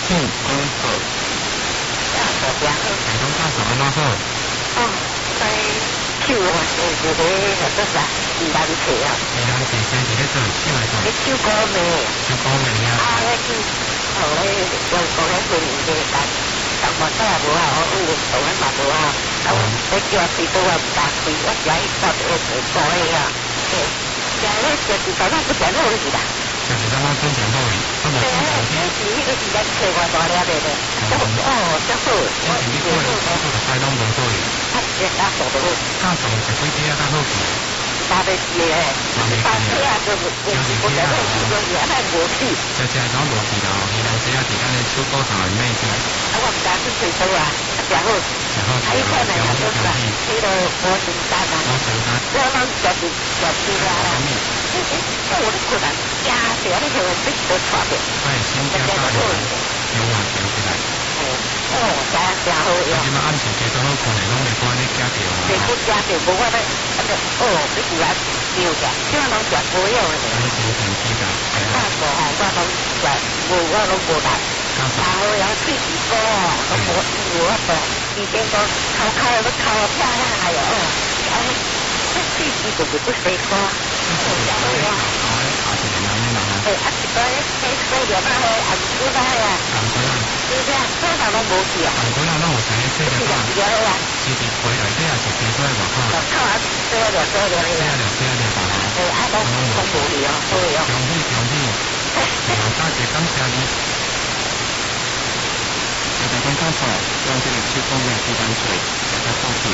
好。 啊，大家好。 台中教授安怎好？ 哦，在手啊，就是咧，或者啥，宜兰菜啊。 宜兰菜生伫咧做手来做。 咧手鼓面。 手鼓面呀。 啊，咧去，哦咧，用讲咧训练嘅，但木仔也无效，运动咧嘛无效。啊，我叫水果啊，唔大开，我食伊到底会做诶啊。食咧食是早上不食肉去啦。 就是咱们正常好哩，咱无正常啲。 是迄个宜兰菜我大了咧咧。哦，真好。 以前你过嚟早做就菜拢无好哩。 啊，食加素都好。 加素食几啲啊，较好去。 搭袂起诶，搭起啊，就是我觉得这个也太无趣。 食拢无去咯，宜兰菜啊，伫咱诶手鼓头诶面边。 啊，我唔敢去水果啊，食好。 食好食好， 香气香气。迄个无成单啊。无成单。我拢就是啊。我咧困啊，惊死啊！你听我鼻都喘着。 哎，先惊到了，有话讲起来。 哦，真好用。 即摆暗时加做好看诶，拢袂关你惊着啊。 袂去惊着，无我咧，哦，你自然丢嘅，即係攏食冇用嘅。 你是有天氣㗎？係啊。 我攏食，我攏無力。然後有自己個，我個，以前個烤都烤漂亮係哦，哎，自己就是不識講。啊，一個迄個了嘛，紅菇啦呀，是不是啊？通常都無去啊。 紅菇啦，咱有生咧切了吧？是伫皮內底，還是切出來外口？ 靠啊，切了吧。啊，都無去哦，好用。 恭喜！大家感謝你。大家教授，將這個手工嘅雞蛋水大家放棄。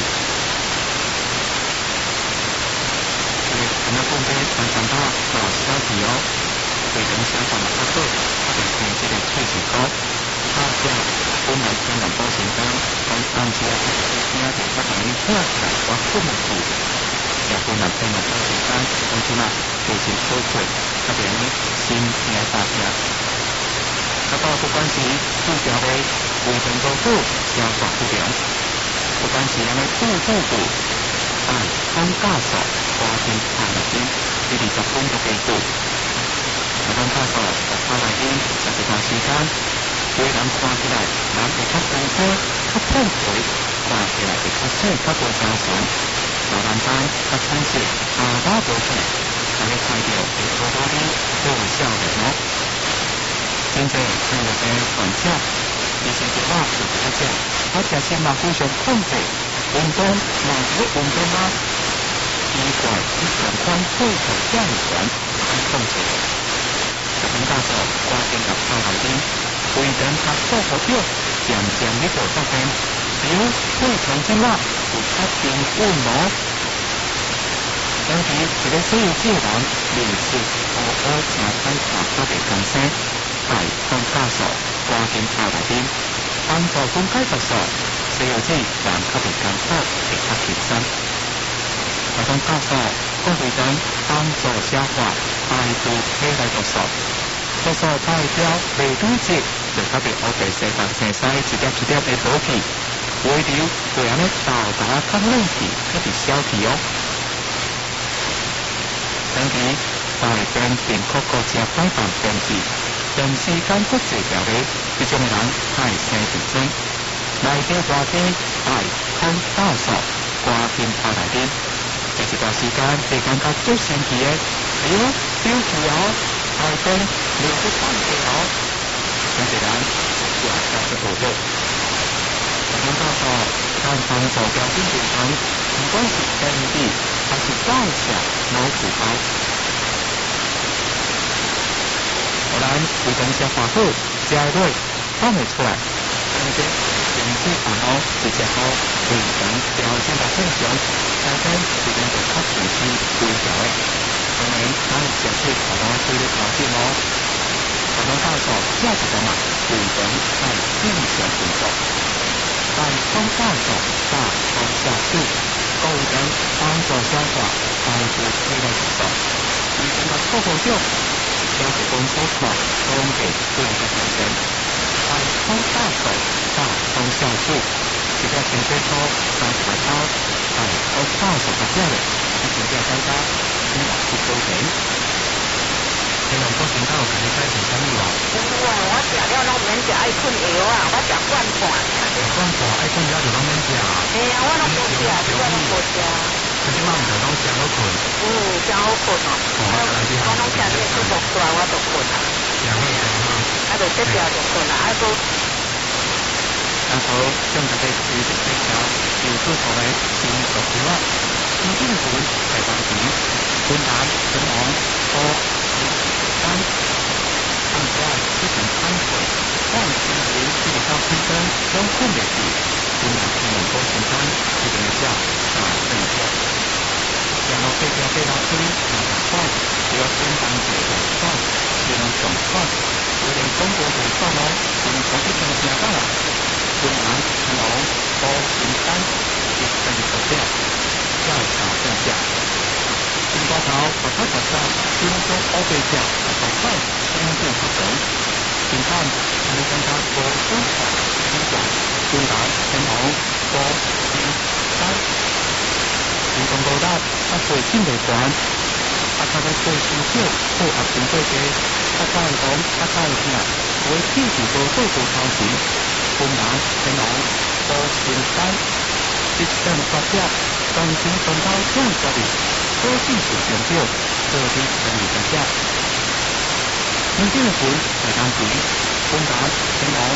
咁樣講嘅常常都老少啲哦，對人相反嘅好，特別係這個脆水糕，它叫本來天然保鮮膠，講按照聽下就發現你聽起來我不能做，又本來天然保鮮膠，講起嘛就是小脆，特別係新鮮大隻。不過不管是主調嘅胃腸不好、消化不良，不管是咱嘅肚但講教授花錢拍內邊，呢20分嘅地步，我講教授就拍內邊就一段時間，對人看起來人會較健康、較胖腿，看起來會較細、較無精神，老人家較清晰、大無體，大家看到會好多啲好笑嘅咯。現在生活嘅環境，以前嘅話是不這樣，我食先嘛非常控制，運動嘛是運動啦，奇怪是健康配合健全，很控制。就咁加上關鍵入泡內邊，會等它做好咗，漸漸呢度得嘅，只要配合之啦，會較平穩咯。尤其一個需要自然、連續、正睇法都嘅更新。係當家屬掛件泡內邊，幫助分解毒素，西藥劑讓佢哋更好嘅吸血身。我當家屬講會等幫助消化排除體內毒素，毒素代表未堆積，就特別我哋細胞細細一粒一粒嘅補氣，回流會讓你到達較冷氣，特別消氣哦。等於大便便確個隻排放便字。長時間不治療嘅呢種人係生病症，內地話嘅係抗酵素掛片泡內邊，這一段時間係感覺最神奇嘅，係喎，標記哦，係講療愈關係哦，有啲人就係較不妥嘅，抗酵素但幫助表現健康，唔管是病理還是代謝腦細胞。我哋會等消化好，食落放唔出來，而且經濟環保是隻好，會等條件嘅正常，大家會等到較長期會調嘅。當然，咱食出環保對你條件咯。我講教授這一個嘛，會等係正常運作，但當教授大方向數，都會等幫助消化排除體內毒素，會等到透過咗。消費公司話當地對嘅調整，係當家屬大方向數，而家前最多大大包係當家屬嘅標準，而且嘅大家先去報警。你能夠見到佢哋介紹什麼話？ 我食了攏免食爱困药啊，我食罐罐。 罐罐爱困药就拢免食啊。 嘿啊，我拢无食，我拢无食。 可是嘛，唔着拢食好困。 真好困哦。我拢食你出木大，我就困啊。啊，就这条就困啊，啊都。 然后将这个水就这条流出头来，进入手机了。新政府在当时，云南、成龙、高、山、上下基本安水，万新人地理到新生都困得起。云南成龙高新山，这个叫大正线。然后这条被拉出马大块，只要先当这个块，先总块，有点中国古算哦，我们从一层加上来。云南、成龙、高新山，一层手表，较少正价。金瓜桃把它炒上，金中欧贝价，炒饭新店合成。请看，我们参加国中考金管，云南、成龙、高新山。人工高大，啊水性未悬，啊它的水性少，好合成过低，啊它会讲，啊它会听，我天时多做做操钱。云南、成龙、高新山，一等发表，全新中高创作力，高技术成就，科技成立成价。民政府在当时，云南、成龙、